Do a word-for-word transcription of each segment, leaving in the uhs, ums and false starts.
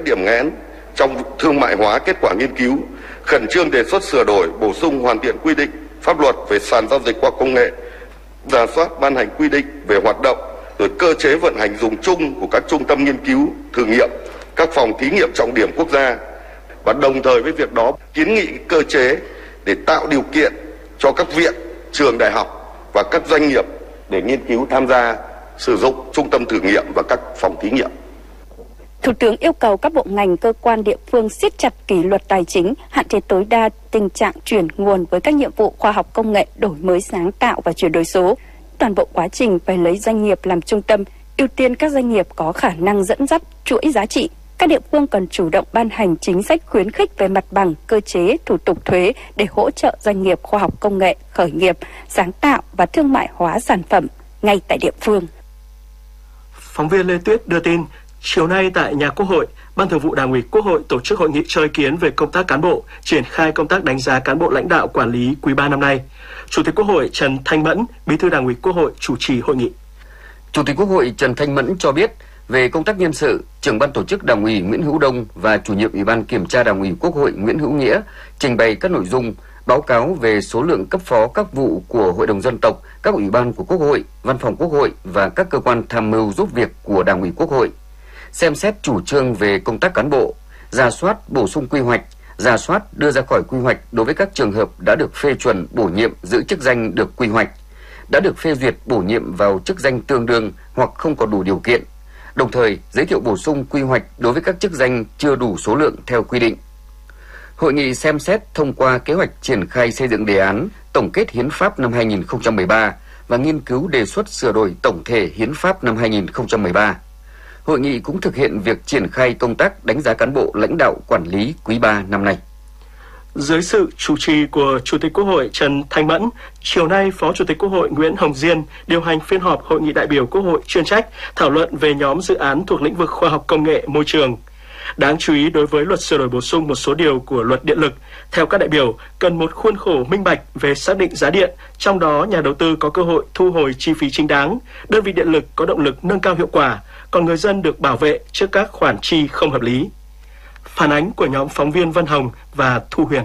các điểm nghẽn trong thương mại hóa kết quả nghiên cứu, khẩn trương đề xuất sửa đổi, bổ sung hoàn thiện quy định pháp luật về sàn giao dịch khoa học công nghệ, rà soát ban hành quy định về hoạt động, rồi cơ chế vận hành dùng chung của các trung tâm nghiên cứu, thử nghiệm, các phòng thí nghiệm trọng điểm quốc gia. Và đồng thời với việc đó, kiến nghị cơ chế để tạo điều kiện cho các viện, trường đại học và các doanh nghiệp để nghiên cứu tham gia sử dụng trung tâm thử nghiệm và các phòng thí nghiệm. Thủ tướng yêu cầu các bộ ngành, cơ quan địa phương siết chặt kỷ luật tài chính, hạn chế tối đa tình trạng chuyển nguồn với các nhiệm vụ khoa học công nghệ, đổi mới sáng tạo và chuyển đổi số. Toàn bộ quá trình phải lấy doanh nghiệp làm trung tâm, ưu tiên các doanh nghiệp có khả năng dẫn dắt chuỗi giá trị. Các địa phương cần chủ động ban hành chính sách khuyến khích về mặt bằng, cơ chế, thủ tục thuế để hỗ trợ doanh nghiệp khoa học công nghệ, khởi nghiệp, sáng tạo và thương mại hóa sản phẩm ngay tại địa phương. Phóng viên Lê Tuyết đưa tin, chiều nay tại nhà Quốc hội, Ban Thường vụ Đảng ủy Quốc hội tổ chức hội nghị cho ý kiến về công tác cán bộ, triển khai công tác đánh giá cán bộ lãnh đạo quản lý quý ba năm nay. Chủ tịch Quốc hội Trần Thanh Mẫn, Bí thư Đảng ủy Quốc hội chủ trì hội nghị. Chủ tịch Quốc hội Trần Thanh Mẫn cho biết, về công tác nhân sự, trưởng ban tổ chức Đảng ủy Nguyễn Hữu Đông và chủ nhiệm Ủy ban kiểm tra Đảng ủy Quốc hội Nguyễn Hữu Nghĩa trình bày các nội dung báo cáo về số lượng cấp phó các vụ của Hội đồng Dân tộc, các ủy ban của Quốc hội, Văn phòng Quốc hội và các cơ quan tham mưu giúp việc của Đảng ủy Quốc hội. Xem xét chủ trương về công tác cán bộ, rà soát bổ sung quy hoạch, rà soát đưa ra khỏi quy hoạch đối với các trường hợp đã được phê chuẩn bổ nhiệm giữ chức danh được quy hoạch, đã được phê duyệt bổ nhiệm vào chức danh tương đương hoặc không có đủ điều kiện. Đồng thời, giới thiệu bổ sung quy hoạch đối với các chức danh chưa đủ số lượng theo quy định. Hội nghị xem xét thông qua kế hoạch triển khai xây dựng đề án tổng kết hiến pháp năm hai nghìn không trăm mười ba và nghiên cứu đề xuất sửa đổi tổng thể hiến pháp năm hai nghìn không trăm mười ba. Hội nghị cũng thực hiện việc triển khai công tác đánh giá cán bộ lãnh đạo quản lý quý ba năm nay. Dưới sự chủ trì của Chủ tịch Quốc hội Trần Thanh Mẫn, chiều nay Phó Chủ tịch Quốc hội Nguyễn Hồng Diên điều hành phiên họp Hội nghị đại biểu Quốc hội chuyên trách thảo luận về nhóm dự án thuộc lĩnh vực khoa học công nghệ môi trường. Đáng chú ý đối với luật sửa đổi bổ sung một số điều của luật điện lực, theo các đại biểu, cần một khuôn khổ minh bạch về xác định giá điện, trong đó nhà đầu tư có cơ hội thu hồi chi phí chính đáng, đơn vị điện lực có động lực nâng cao hiệu quả, còn người dân được bảo vệ trước các khoản chi không hợp lý. Phản ánh của nhóm phóng viên Vân Hồng và Thu Huyền.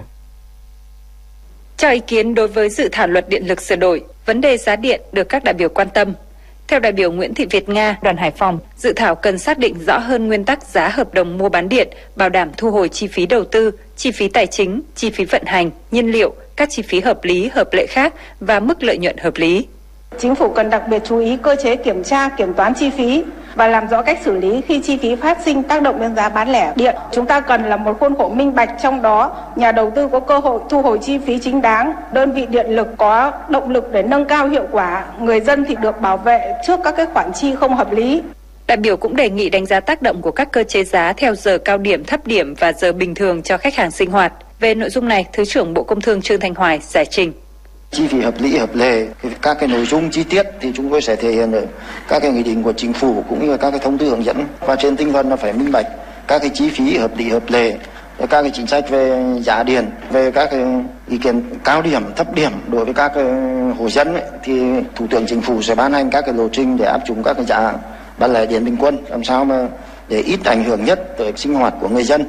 Cho ý kiến đối với dự thảo luật điện lực sửa đổi, vấn đề giá điện được các đại biểu quan tâm. Theo đại biểu Nguyễn Thị Việt Nga, đoàn Hải Phòng, dự thảo cần xác định rõ hơn nguyên tắc giá hợp đồng mua bán điện, bảo đảm thu hồi chi phí đầu tư, chi phí tài chính, chi phí vận hành, nhiên liệu, các chi phí hợp lý, hợp lệ khác và mức lợi nhuận hợp lý. Chính phủ cần đặc biệt chú ý cơ chế kiểm tra, kiểm toán chi phí và làm rõ cách xử lý khi chi phí phát sinh tác động đến giá bán lẻ điện. Chúng ta cần là một khuôn khổ minh bạch, trong đó nhà đầu tư có cơ hội thu hồi chi phí chính đáng, đơn vị điện lực có động lực để nâng cao hiệu quả, người dân thì được bảo vệ trước các cái khoản chi không hợp lý. Đại biểu cũng đề nghị đánh giá tác động của các cơ chế giá theo giờ cao điểm, thấp điểm và giờ bình thường cho khách hàng sinh hoạt. Về nội dung này, Thứ trưởng Bộ Công Thương Trương Thanh Hoài giải trình. Chi phí hợp lý, hợp lệ, các cái nội dung chi tiết thì chúng tôi sẽ thể hiện ở các cái nghị định của chính phủ cũng như các cái thông tư hướng dẫn, và trên tinh thần là phải minh bạch các cái chi phí hợp lý, hợp lệ, các cái chính sách về giá điện, về các cái ý kiến cao điểm, thấp điểm đối với các cái hộ dân ấy, thì Thủ tướng Chính phủ sẽ ban hành các cái lộ trình để áp dụng các cái giá bán lẻ điện bình quân làm sao mà để ít ảnh hưởng nhất tới sinh hoạt của người dân.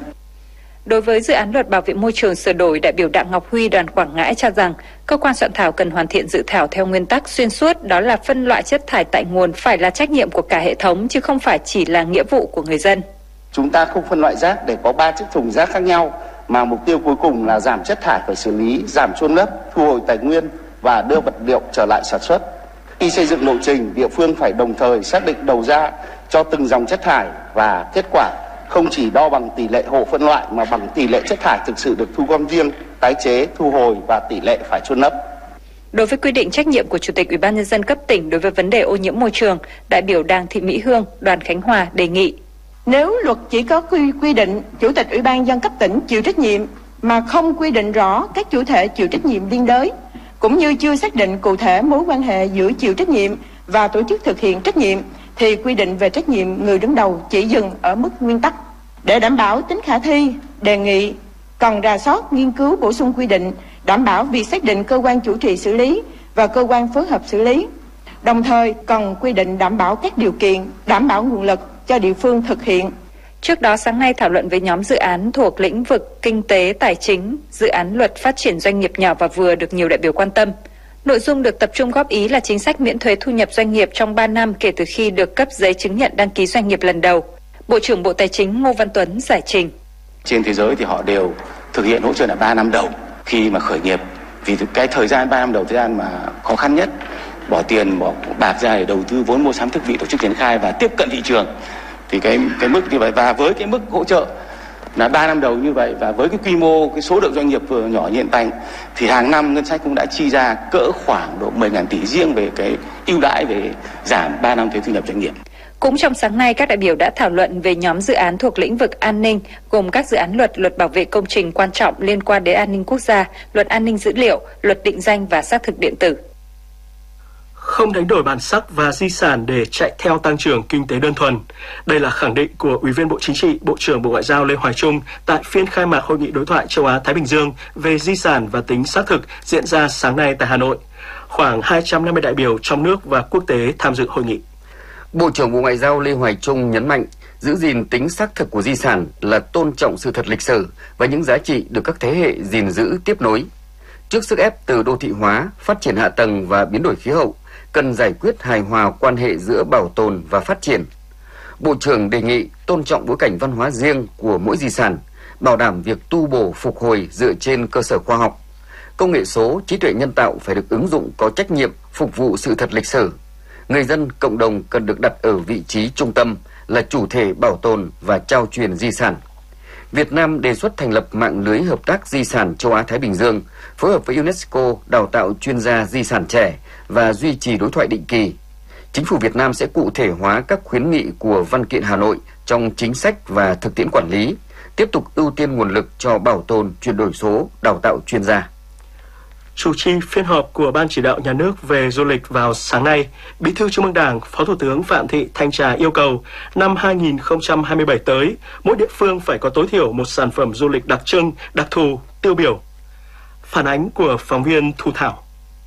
Đối với dự án luật bảo vệ môi trường sửa đổi, đại biểu Đặng Ngọc Huy, đoàn Quảng Ngãi cho rằng cơ quan soạn thảo cần hoàn thiện dự thảo theo nguyên tắc xuyên suốt, đó là phân loại chất thải tại nguồn phải là trách nhiệm của cả hệ thống chứ không phải chỉ là nghĩa vụ của người dân. Chúng ta không phân loại rác để có ba chiếc thùng rác khác nhau, mà mục tiêu cuối cùng là giảm chất thải phải xử lý, giảm chôn lấp, thu hồi tài nguyên và đưa vật liệu trở lại sản xuất. Khi xây dựng lộ trình, địa phương phải đồng thời xác định đầu ra cho từng dòng chất thải và kết quả không chỉ đo bằng tỷ lệ hộ phân loại mà bằng tỷ lệ chất thải thực sự được thu gom riêng, tái chế, thu hồi và tỷ lệ phải chôn lấp. Đối với quy định trách nhiệm của Chủ tịch Ủy ban nhân dân cấp tỉnh đối với vấn đề ô nhiễm môi trường, đại biểu Đàng Thị Mỹ Hương, đoàn Khánh Hòa đề nghị: Nếu luật chỉ có quy quy định Chủ tịch Ủy ban nhân dân cấp tỉnh chịu trách nhiệm mà không quy định rõ các chủ thể chịu trách nhiệm liên đới, cũng như chưa xác định cụ thể mối quan hệ giữa chịu trách nhiệm và tổ chức thực hiện trách nhiệm, thì quy định về trách nhiệm người đứng đầu chỉ dừng ở mức nguyên tắc. Để đảm bảo tính khả thi, đề nghị cần rà soát, nghiên cứu bổ sung quy định đảm bảo việc xác định cơ quan chủ trì xử lý và cơ quan phối hợp xử lý. Đồng thời cần quy định đảm bảo các điều kiện, đảm bảo nguồn lực cho địa phương thực hiện. Trước đó sáng nay thảo luận với nhóm dự án thuộc lĩnh vực kinh tế tài chính, dự án luật phát triển doanh nghiệp nhỏ và vừa được nhiều đại biểu quan tâm. Nội dung được tập trung góp ý là chính sách miễn thuế thu nhập doanh nghiệp trong ba năm kể từ khi được cấp giấy chứng nhận đăng ký doanh nghiệp lần đầu. Bộ trưởng Bộ Tài chính Ngô Văn Tuấn giải trình. Trên thế giới thì họ đều thực hiện hỗ trợ là ba năm đầu khi mà khởi nghiệp. Vì cái thời gian ba năm đầu, thời gian mà khó khăn nhất, bỏ tiền, bỏ bạc ra để đầu tư vốn mua sắm thiết bị, tổ chức triển khai và tiếp cận thị trường. Thì cái cái mức như vậy, và với cái mức hỗ trợ là ba năm đầu như vậy, và với cái quy mô, cái số lượng doanh nghiệp vừa nhỏ hiện tại, thì hàng năm ngân sách cũng đã chi ra cỡ khoảng độ mười nghìn tỷ riêng về cái ưu đãi về giảm ba năm thuế thu nhập doanh nghiệp. Cũng trong sáng nay, các đại biểu đã thảo luận về nhóm dự án thuộc lĩnh vực an ninh, gồm các dự án luật, luật bảo vệ công trình quan trọng liên quan đến an ninh quốc gia, luật an ninh dữ liệu, luật định danh và xác thực điện tử. Không đánh đổi bản sắc và di sản để chạy theo tăng trưởng kinh tế đơn thuần. Đây là khẳng định của Ủy viên Bộ Chính trị, Bộ trưởng Bộ Ngoại giao Lê Hoài Trung tại phiên khai mạc Hội nghị đối thoại châu Á-Thái Bình Dương về di sản và tính xác thực diễn ra sáng nay tại Hà Nội. Khoảng hai trăm năm mươi đại biểu trong nước và quốc tế tham dự hội nghị. Bộ trưởng Bộ Ngoại giao Lê Hoài Trung nhấn mạnh, giữ gìn tính xác thực của di sản là tôn trọng sự thật lịch sử và những giá trị được các thế hệ gìn giữ tiếp nối. Trước sức ép từ đô thị hóa, phát triển hạ tầng và biến đổi khí hậu, cần giải quyết hài hòa quan hệ giữa bảo tồn và phát triển. Bộ trưởng đề nghị tôn trọng bối cảnh văn hóa riêng của mỗi di sản, bảo đảm việc tu bổ phục hồi dựa trên cơ sở khoa học. Công nghệ số, trí tuệ nhân tạo phải được ứng dụng có trách nhiệm phục vụ sự thật lịch sử. Người dân, cộng đồng cần được đặt ở vị trí trung tâm, là chủ thể bảo tồn và trao truyền di sản. Việt Nam đề xuất thành lập mạng lưới hợp tác di sản châu Á-Thái Bình Dương, phối hợp với UNESCO đào tạo chuyên gia di sản trẻ và duy trì đối thoại định kỳ. Chính phủ Việt Nam sẽ cụ thể hóa các khuyến nghị của Văn kiện Hà Nội trong chính sách và thực tiễn quản lý, tiếp tục ưu tiên nguồn lực cho bảo tồn, chuyển đổi số, đào tạo chuyên gia. Chủ trì phiên họp của Ban Chỉ đạo Nhà nước về du lịch vào sáng nay, Bí thư Trung ương Đảng, Phó Thủ tướng Phạm Thị Thanh Trà yêu cầu năm hai nghìn không trăm hai mươi bảy tới, mỗi địa phương phải có tối thiểu một sản phẩm du lịch đặc trưng, đặc thù, tiêu biểu. Phản ánh của phóng viên Thu Thảo.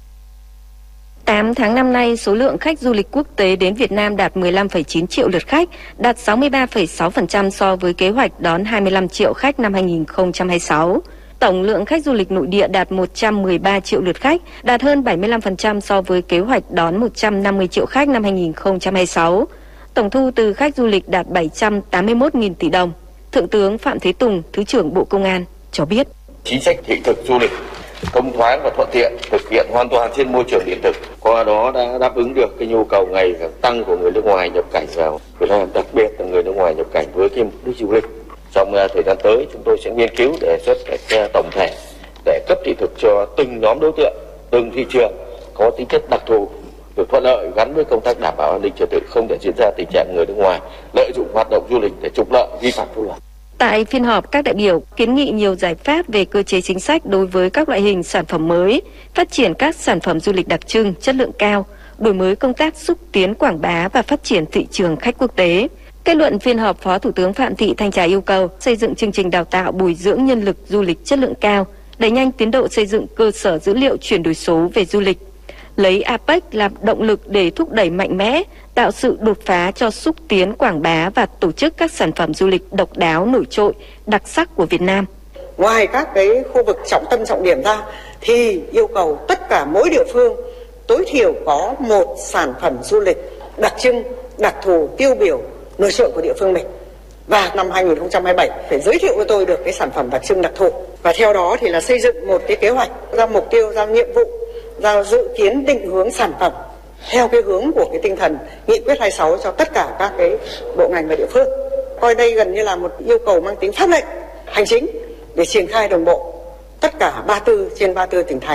tám tháng năm nay, số lượng khách du lịch quốc tế đến Việt Nam đạt mười lăm phẩy chín triệu lượt khách, đạt sáu mươi ba phẩy sáu phần trăm so với kế hoạch đón hai mươi lăm triệu khách năm hai nghìn không trăm hai mươi sáu. Tổng lượng khách du lịch nội địa đạt một trăm mười ba triệu lượt khách, đạt hơn bảy mươi lăm phần trăm so với kế hoạch đón một trăm năm mươi triệu khách năm hai nghìn không trăm hai mươi sáu. Tổng thu từ khách du lịch đạt bảy trăm tám mươi mốt nghìn tỷ đồng. Thượng tướng Phạm Thế Tùng, Thứ trưởng Bộ Công an cho biết. Chính sách thị thực du lịch thông thoáng và thuận tiện, thực hiện hoàn toàn trên môi trường điện tử, qua đó đã đáp ứng được cái nhu cầu ngày càng tăng của người nước ngoài nhập cảnh vào Việt Nam, đặc biệt là người nước ngoài nhập cảnh với cái mục đích du lịch. Trong uh, thời gian tới, chúng tôi sẽ nghiên cứu đề xuất cách uh, tổng thể để cấp thị thực cho từng nhóm đối tượng, từng thị trường có tính chất đặc thù, được thuận lợi gắn với công tác đảm bảo an ninh trật tự, không để diễn ra tình trạng người nước ngoài lợi dụng hoạt động du lịch để trục lợi, vi phạm pháp luật. Tại phiên họp, các đại biểu kiến nghị nhiều giải pháp về cơ chế chính sách đối với các loại hình sản phẩm mới, phát triển các sản phẩm du lịch đặc trưng, chất lượng cao, đổi mới công tác xúc tiến quảng bá và phát triển thị trường khách quốc tế. Kết luận phiên họp, Phó Thủ tướng Phạm Thị Thanh Trà yêu cầu xây dựng chương trình đào tạo bồi dưỡng nhân lực du lịch chất lượng cao, đẩy nhanh tiến độ xây dựng cơ sở dữ liệu chuyển đổi số về du lịch, lấy a pếch làm động lực để thúc đẩy mạnh mẽ, tạo sự đột phá cho xúc tiến quảng bá và tổ chức các sản phẩm du lịch độc đáo, nổi trội, đặc sắc của Việt Nam. Ngoài các cái khu vực trọng tâm trọng điểm ra thì yêu cầu tất cả mỗi địa phương tối thiểu có một sản phẩm du lịch đặc trưng, đặc thù, tiêu biểu, nổi trội của địa phương mình. Và năm hai nghìn không trăm hai mươi bảy phải giới thiệu cho tôi được cái sản phẩm đặc trưng đặc thù. Và theo đó thì là xây dựng một cái kế hoạch, ra mục tiêu, ra nhiệm vụ, ra dự kiến định hướng sản phẩm theo cái hướng của cái tinh thần nghị quyết hai mươi sáu cho tất cả các cái bộ ngành và địa phương. Coi đây gần như là một yêu cầu mang tính pháp lệnh, hành chính để triển khai đồng bộ tất cả ba mươi tư trên ba mươi tư tỉnh thành.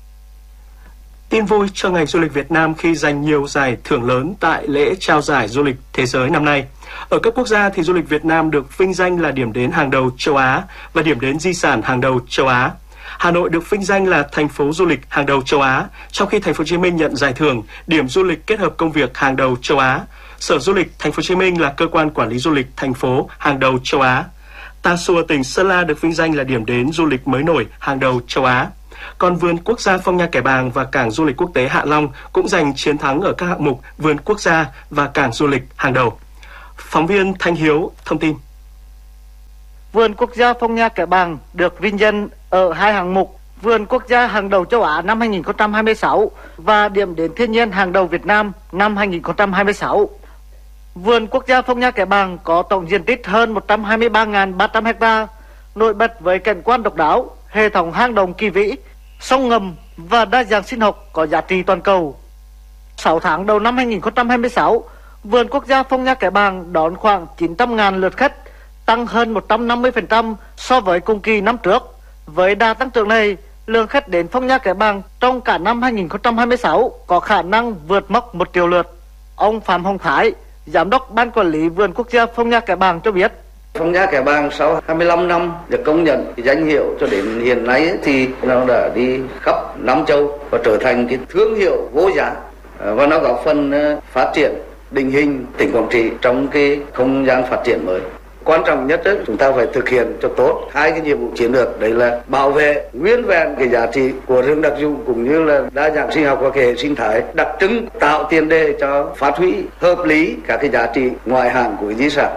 Tin vui cho ngành du lịch Việt Nam khi giành nhiều giải thưởng lớn tại lễ trao giải du lịch thế giới năm nay. Ở các quốc gia thì du lịch Việt Nam được vinh danh là điểm đến hàng đầu châu Á và điểm đến di sản hàng đầu châu Á. Hà Nội được vinh danh là thành phố du lịch hàng đầu châu Á, trong khi Thành phố Hồ Chí Minh nhận giải thưởng điểm du lịch kết hợp công việc hàng đầu châu Á. Sở Du lịch Thành phố Hồ Chí Minh là cơ quan quản lý du lịch thành phố hàng đầu châu Á. Tà Xùa, tỉnh Sơn La được vinh danh là điểm đến du lịch mới nổi hàng đầu châu Á. Còn Vườn Quốc gia Phong Nha Kẻ Bàng và Cảng du lịch quốc tế Hạ Long cũng giành chiến thắng ở các hạng mục Vườn Quốc gia và Cảng du lịch hàng đầu. Phóng viên Thanh Hiếu thông tin. Vườn quốc gia Phong Nha Kẻ Bàng được vinh danh ở hai hạng mục: Vườn quốc gia hàng đầu châu Á năm hai nghìn không trăm hai mươi sáu và điểm đến thiên nhiên hàng đầu Việt Nam năm hai nghìn không trăm hai mươi sáu. Vườn quốc gia Phong Nha Kẻ Bàng có tổng diện tích hơn một trăm hai mươi ba nghìn ba trăm ha, nổi bật với cảnh quan độc đáo, hệ thống hang động kỳ vĩ, sông ngầm và đa dạng sinh học có giá trị toàn cầu. sáu tháng đầu năm hai nghìn không trăm hai mươi sáu, Vườn quốc gia Phong Nha Kẻ Bàng đón khoảng chín trăm nghìn lượt khách, tăng hơn một trăm năm mươi phần trăm so với cùng kỳ năm trước. Với đà tăng trưởng này, lượng khách đến Phong Nha Kẻ Bàng trong cả năm hai nghìn không trăm hai mươi sáu có khả năng vượt mốc một triệu lượt. Ông Phạm Hồng Thái, Giám đốc Ban Quản lý Vườn quốc gia Phong Nha Kẻ Bàng cho biết: Phong Nha Kẻ Bàng sau hai mươi lăm năm được công nhận cái danh hiệu cho đến hiện nay thì nó đã đi khắp năm châu và trở thành cái thương hiệu vô giá, và nó góp phần phát triển định hình tỉnh Quảng Trị trong cái không gian phát triển mới. Quan trọng nhất ấy, chúng ta phải thực hiện cho tốt hai cái nhiệm vụ chiến lược, đấy là bảo vệ nguyên vẹn cái giá trị của rừng đặc dụng cũng như là đa dạng sinh học và cái hệ sinh thái đặc trưng, tạo tiền đề cho phát huy hợp lý các cái giá trị ngoại hạng của di sản.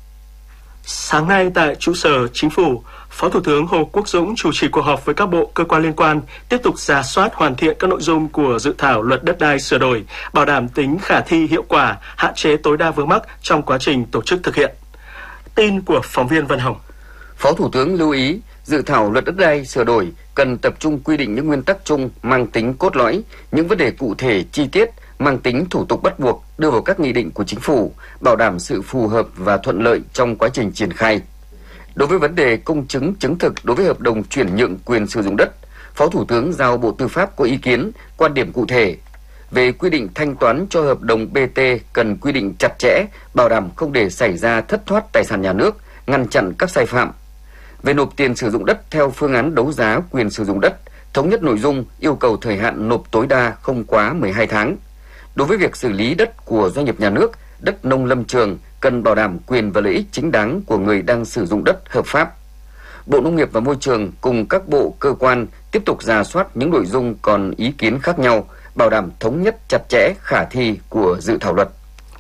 Sáng nay tại trụ sở Chính phủ, Phó Thủ tướng Hồ Quốc Dũng chủ trì cuộc họp với các bộ cơ quan liên quan, tiếp tục rà soát hoàn thiện các nội dung của dự thảo luật đất đai sửa đổi, bảo đảm tính khả thi hiệu quả, hạn chế tối đa vướng mắc trong quá trình tổ chức thực hiện. Tin của phóng viên Vân Hồng. Phó Thủ tướng lưu ý, dự thảo luật đất đai sửa đổi cần tập trung quy định những nguyên tắc chung mang tính cốt lõi, những vấn đề cụ thể chi tiết mang tính thủ tục bắt buộc đưa vào các nghị định của Chính phủ, bảo đảm sự phù hợp và thuận lợi trong quá trình triển khai. Đối với vấn đề công chứng chứng thực đối với hợp đồng chuyển nhượng quyền sử dụng đất, Phó Thủ tướng giao Bộ Tư pháp có ý kiến, quan điểm cụ thể. Về quy định thanh toán cho hợp đồng bê tê cần quy định chặt chẽ, bảo đảm không để xảy ra thất thoát tài sản nhà nước, ngăn chặn các sai phạm. Về nộp tiền sử dụng đất theo phương án đấu giá quyền sử dụng đất, thống nhất nội dung yêu cầu thời hạn nộp tối đa không quá mười hai tháng. Đối với việc xử lý đất của doanh nghiệp nhà nước, đất nông lâm trường cần bảo đảm quyền và lợi ích chính đáng của người đang sử dụng đất hợp pháp. Bộ Nông nghiệp và Môi trường cùng các bộ cơ quan tiếp tục rà soát những nội dung còn ý kiến khác nhau, bảo đảm thống nhất chặt chẽ khả thi của dự thảo luật.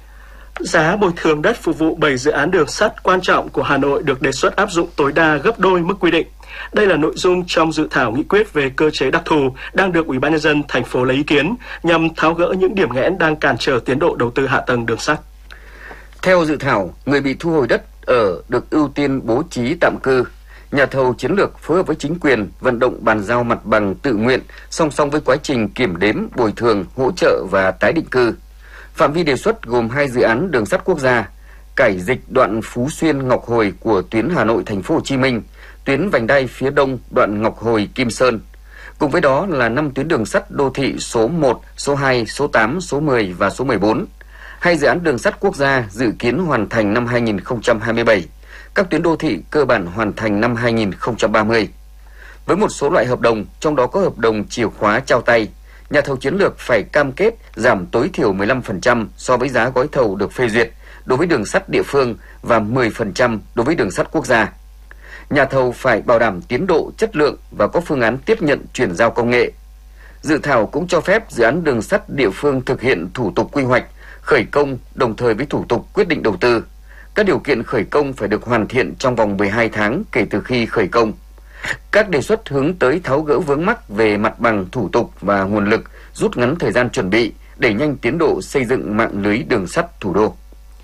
Giá bồi thường đất phục vụ bảy dự án đường sắt quan trọng của Hà Nội được đề xuất áp dụng tối đa gấp đôi mức quy định. Đây là nội dung trong dự thảo nghị quyết về cơ chế đặc thù đang được Ủy ban nhân dân thành phố lấy ý kiến nhằm tháo gỡ những điểm nghẽn đang cản trở tiến độ đầu tư hạ tầng đường sắt. Theo dự thảo, người bị thu hồi đất ở được ưu tiên bố trí tạm cư. Nhà thầu chiến lược phối hợp với chính quyền vận động bàn giao mặt bằng tự nguyện song song với quá trình kiểm đếm, bồi thường, hỗ trợ và tái định cư. Phạm vi đề xuất gồm hai dự án đường sắt quốc gia: cải dịch đoạn Phú Xuyên Ngọc Hồi của tuyến Hà Nội Thành phố Hồ Chí Minh, tuyến vành đai phía đông đoạn Ngọc Hồi Kim Sơn. Cùng với đó là năm tuyến đường sắt đô thị số một, số hai, số tám, số mười và số mười bốn. Hai dự án đường sắt quốc gia dự kiến hoàn thành năm hai nghìn không trăm hai mươi bảy. Các tuyến đô thị cơ bản hoàn thành năm hai nghìn không trăm ba mươi. Với một số loại hợp đồng, trong đó có hợp đồng chìa khóa trao tay, nhà thầu chiến lược phải cam kết giảm tối thiểu mười lăm phần trăm so với giá gói thầu được phê duyệt đối với đường sắt địa phương và mười phần trăm đối với đường sắt quốc gia. Nhà thầu phải bảo đảm tiến độ, chất lượng và có phương án tiếp nhận chuyển giao công nghệ. Dự thảo cũng cho phép dự án đường sắt địa phương thực hiện thủ tục quy hoạch, khởi công đồng thời với thủ tục quyết định đầu tư. Các điều kiện khởi công phải được hoàn thiện trong vòng mười hai tháng kể từ khi khởi công. Các đề xuất hướng tới tháo gỡ vướng mắc về mặt bằng, thủ tục và nguồn lực, rút ngắn thời gian chuẩn bị, đẩy nhanh tiến độ xây dựng mạng lưới đường sắt thủ đô.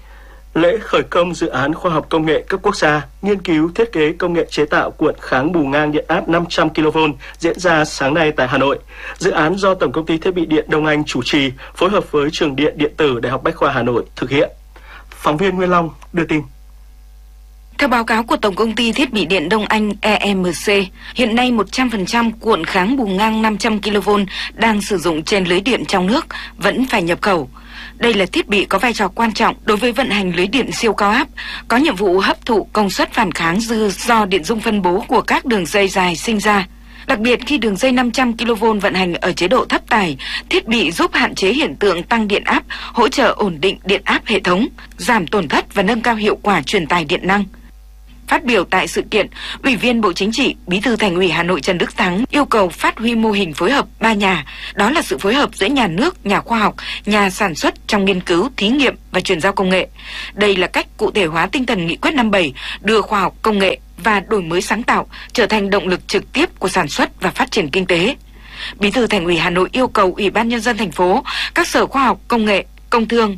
Lễ khởi công dự án khoa học công nghệ cấp quốc gia nghiên cứu thiết kế công nghệ chế tạo cuộn kháng bù ngang điện áp năm trăm ki lô vôn diễn ra sáng nay tại Hà Nội. Dự án do Tổng công ty Thiết bị điện Đông Anh chủ trì, phối hợp với Trường Điện Điện tử Đại học Bách khoa Hà Nội thực hiện. Phóng viên Nguyên Long đưa tin. Theo báo cáo của Tổng công ty Thiết bị điện Đông Anh E M C, hiện nay một trăm phần trăm cuộn kháng bù ngang năm trăm ki lô vôn đang sử dụng trên lưới điện trong nước vẫn phải nhập khẩu. Đây là thiết bị có vai trò quan trọng đối với vận hành lưới điện siêu cao áp, có nhiệm vụ hấp thụ công suất phản kháng dư do điện dung phân bố của các đường dây dài sinh ra. Đặc biệt khi đường dây năm trăm ki lô vôn vận hành ở chế độ thấp tải, thiết bị giúp hạn chế hiện tượng tăng điện áp, hỗ trợ ổn định điện áp hệ thống, giảm tổn thất và nâng cao hiệu quả truyền tải điện năng. Phát biểu tại sự kiện, Ủy viên Bộ Chính trị, Bí thư Thành ủy Hà Nội Trần Đức Thắng yêu cầu phát huy mô hình phối hợp ba nhà, đó là sự phối hợp giữa nhà nước, nhà khoa học, nhà sản xuất trong nghiên cứu, thí nghiệm và chuyển giao công nghệ. Đây là cách cụ thể hóa tinh thần nghị quyết năm bảy, đưa khoa học công nghệ và đổi mới sáng tạo trở thành động lực trực tiếp của sản xuất và phát triển kinh tế. Bí thư Thành ủy Hà Nội yêu cầu Ủy ban Nhân dân thành phố, các sở khoa học công nghệ, công thương,